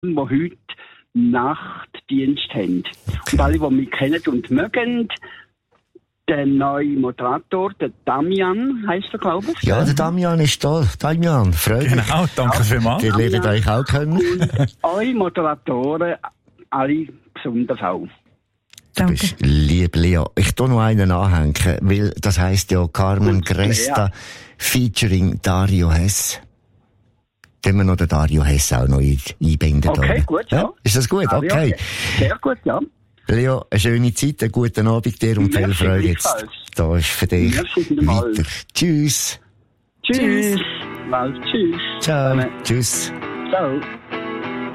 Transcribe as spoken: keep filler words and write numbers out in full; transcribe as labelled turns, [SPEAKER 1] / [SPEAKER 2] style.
[SPEAKER 1] die heute Nachtdienst haben. Und alle, die mich kennen und mögen, der neue Moderator, der Damian, heisst er, glaube ich.
[SPEAKER 2] Ja, der Damian ist da. Damian, freut mich.
[SPEAKER 3] Genau, danke vielmals.
[SPEAKER 2] Wir lernen euch auch kennen.
[SPEAKER 1] Und eure Moderatoren, alle besonders auch.
[SPEAKER 2] Du bist lieb, Leo. Ich tu noch einen anhängen, weil das heisst ja Carmen Cresta
[SPEAKER 1] ja.
[SPEAKER 2] featuring Dario Hess. Können wir noch den Dario Hess auch noch einbinden?
[SPEAKER 1] Okay,
[SPEAKER 2] oder?
[SPEAKER 1] gut, ja.
[SPEAKER 2] ja. Ist das gut?
[SPEAKER 1] Dario,
[SPEAKER 2] okay.
[SPEAKER 1] Sehr gut, ja.
[SPEAKER 2] Leo, eine schöne Zeit, einen guten Abend dir und viel Freude jetzt. Da ist für dich weiter. Tschüss.
[SPEAKER 1] Tschüss. Tschüss. Tschüss.
[SPEAKER 2] Ciao. Tschüss.
[SPEAKER 1] Ciao.